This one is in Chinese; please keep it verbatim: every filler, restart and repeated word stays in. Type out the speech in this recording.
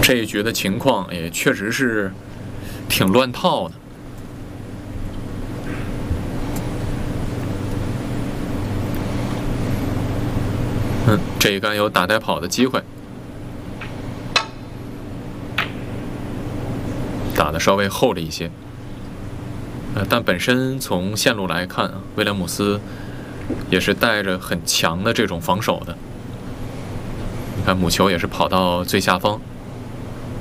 这一局的情况也确实是挺乱套的。嗯，这一杆有打带跑的机会，打的稍微厚了一些。呃，但本身从线路来看啊，威廉姆斯也是带着很强的这种防守的。你看母球也是跑到最下方。